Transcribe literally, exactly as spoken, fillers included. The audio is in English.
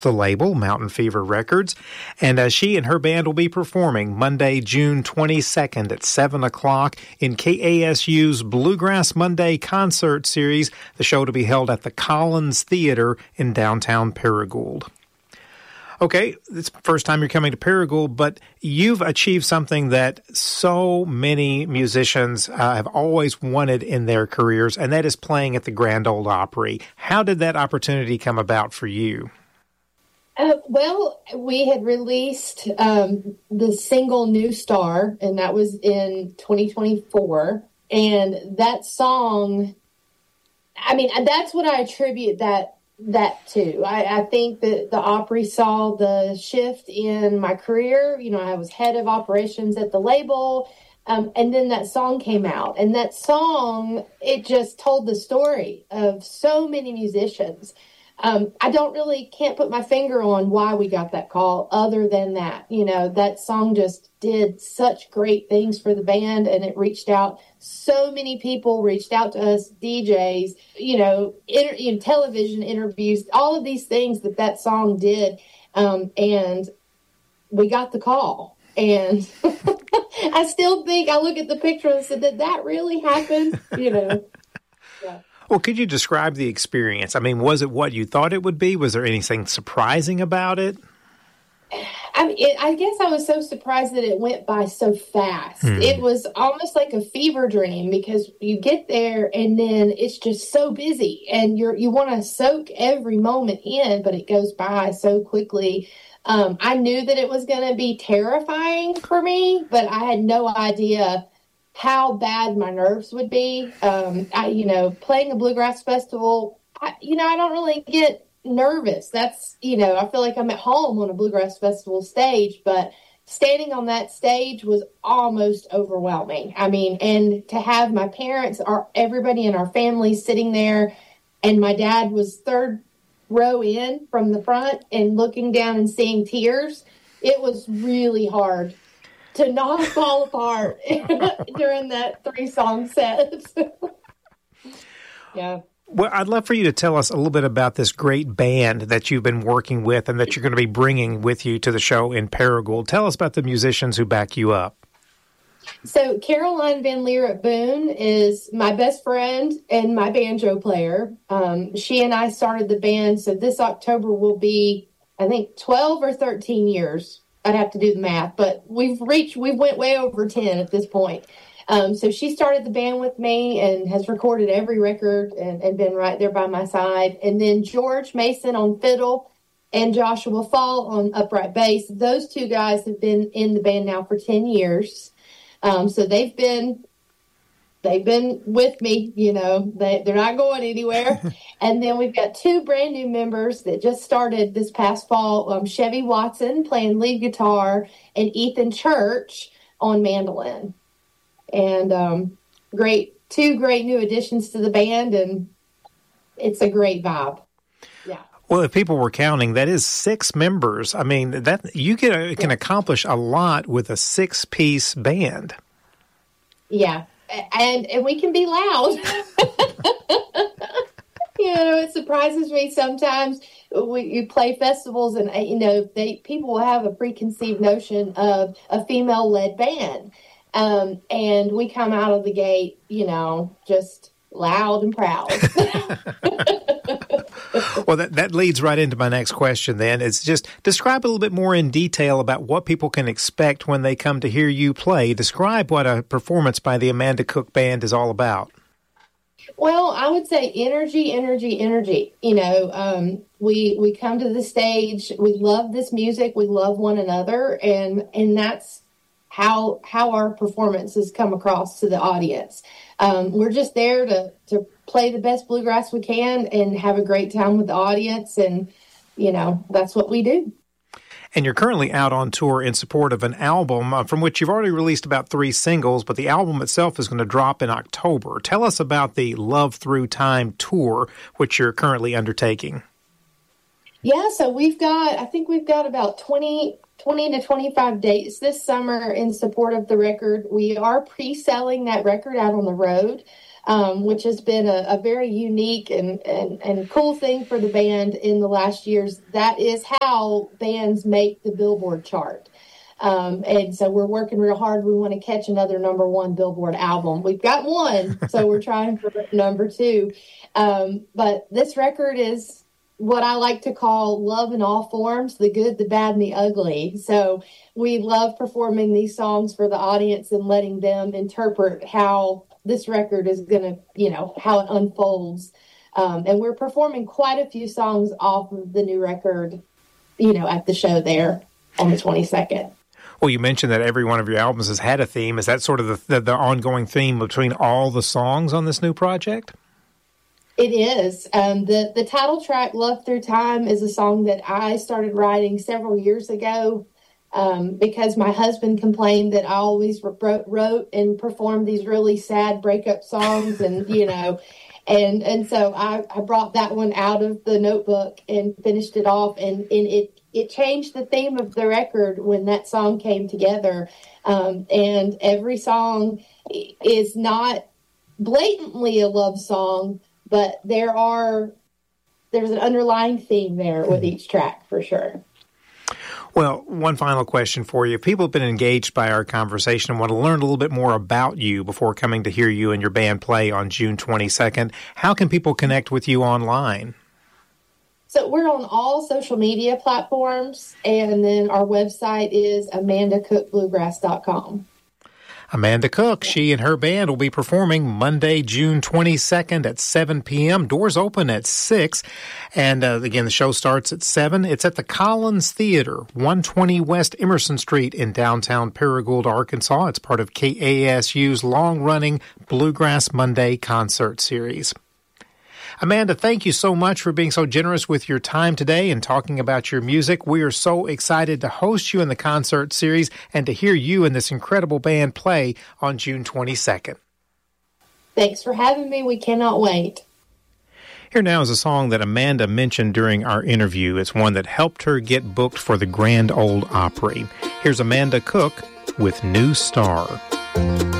the label, Mountain Fever Records, and uh, she and her band will be performing Monday, June twenty-second at seven o'clock in K A S U's Bluegrass Monday concert series, the show to be held at the Collins Theater in downtown Paragould. Okay, it's the first time you're coming to Paragould, but you've achieved something that so many musicians uh, have always wanted in their careers, and that is playing at the Grand Ole Opry. How did that opportunity come about for you? Uh, well, we had released um, the single New Star, and that was in twenty twenty-four. And that song, I mean, that's what I attribute that that to. I, I think that the Opry saw the shift in my career. You know, I was head of operations at the label, um, and then that song came out. And that song, it just told the story of so many musicians. Um, I don't really, can't put my finger on why we got that call other than that. You know, that song just did such great things for the band, and it reached out. So many people reached out to us, D Js, you know, inter, you know television interviews, all of these things that that song did. Um, and we got the call. And I still think, I look at the picture and said, did that really happen? You know, yeah. Well, could you describe the experience? I mean, was it what you thought it would be? Was there anything surprising about it? I mean, it, I guess I was so surprised that it went by so fast. Hmm. It was almost like a fever dream, because you get there and then it's just so busy, and you're you want to soak every moment in, but it goes by so quickly. Um, I knew that it was going to be terrifying for me, but I had no idea how bad my nerves would be. Um, I, you know, playing a bluegrass festival, I, you know, I don't really get nervous. That's, you know, I feel like I'm at home on a bluegrass festival stage, but standing on that stage was almost overwhelming. I mean, and to have my parents, or everybody in our family sitting there, and my dad was third row in from the front and looking down and seeing tears, it was really hard to not fall apart during that three-song set. Yeah. Well, I'd love for you to tell us a little bit about this great band that you've been working with and that you're going to be bringing with you to the show in Paragould. Tell us about the musicians who back you up. So Caroline Van Leer Boone is my best friend and my banjo player. Um, she and I started the band, so this October will be, I think, twelve or thirteen years. I'd have to do the math, but we've reached, we went way over ten at this point. Um, so she started the band with me and has recorded every record and, and been right there by my side. And then George Mason on fiddle and Joshua Fall on upright bass. Those two guys have been in the band now for ten years. Um, so they've been, they've been with me, you know, they, they're not going anywhere. And then we've got two brand new members that just started this past fall. Um, Chevy Watson playing lead guitar and Ethan Church on mandolin. And um, great, two great new additions to the band, and it's a great vibe. Yeah. Well, if people were counting, that is six members. I mean, that you can, can accomplish a lot with a six-piece band. Yeah, and and we can be loud. You know, it surprises me sometimes. We, you play festivals, and you know, they people will have a preconceived notion of a female-led band. Um, and we come out of the gate, you know, just loud and proud. Well, that, that leads right into my next question then. It's just describe a little bit more in detail about what people can expect when they come to hear you play. Describe what a performance by the Amanda Cook Band is all about. Well, I would say energy, energy, energy. You know, um, we we come to the stage, we love this music, we love one another, and and that's how how our performances come across to the audience. Um, we're just there to, to play the best bluegrass we can and have a great time with the audience, and, you know, that's what we do. And you're currently out on tour in support of an album uh, from which you've already released about three singles, but the album itself is going to drop in October. Tell us about the Love Through Time tour, which you're currently undertaking. Yeah, so we've got, I think we've got about twenty, twenty to twenty-five dates this summer in support of the record. We are pre-selling that record out on the road. um, which has been a, a very unique and, and, and cool thing for the band in the last years. That is how bands make the Billboard chart. Um, and so we're working real hard. We want to catch another number one Billboard album. We've got one, so we're trying for number two. Um, but this record is what I like to call love in all forms, the good, the bad, and the ugly. So we love performing these songs for the audience and letting them interpret how this record is going to, you know, how it unfolds. Um, and we're performing quite a few songs off of the new record, you know, at the show there on the twenty-second. Well, you mentioned that every one of your albums has had a theme. Is that sort of the, the, the ongoing theme between all the songs on this new project? It is. Um, the, the title track, Love Through Time, is a song that I started writing several years ago um, because my husband complained that I always wrote, wrote and performed these really sad breakup songs and, you know, and and so I, I brought that one out of the notebook and finished it off, and, and it It changed the theme of the record when that song came together. Um, and every song is not blatantly a love song, but there are there's an underlying theme there with each track for sure. Well, one final question for you. If people have been engaged by our conversation and want to learn a little bit more about you before coming to hear you and your band play on June twenty-second, how can people connect with you online? So we're on all social media platforms, and then our website is amanda cook bluegrass dot com. Amanda Cook, she and her band will be performing Monday, June twenty-second at seven p.m. Doors open at six. And uh, again, the show starts at seven. It's at the Collins Theater, one twenty West Emerson Street in downtown Paragould, Arkansas. It's part of K A S U's long-running Bluegrass Monday concert series. Amanda, thank you so much for being so generous with your time today and talking about your music. We are so excited to host you in the concert series and to hear you and this incredible band play on June twenty-second. Thanks for having me. We cannot wait. Here now is a song that Amanda mentioned during our interview. It's one that helped her get booked for the Grand Ole Opry. Here's Amanda Cook with New Star.